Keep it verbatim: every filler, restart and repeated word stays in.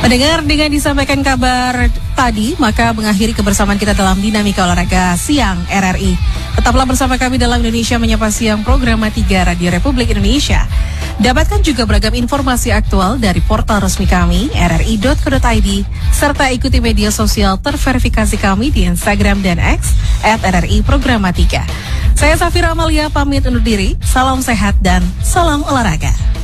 Pendengar, dengan disampaikan kabar tadi, maka mengakhiri kebersamaan kita dalam Dinamika Olahraga Siang R R I. Tetaplah bersama kami dalam Indonesia Menyapa Siang, program tiga Radio Republik Indonesia. Dapatkan juga beragam informasi aktual dari portal resmi kami, r r i dot co dot i d, serta ikuti media sosial terverifikasi kami di Instagram dan X, at r r i programa tiga. Saya Safira Amalia, pamit undur diri, salam sehat dan salam olahraga.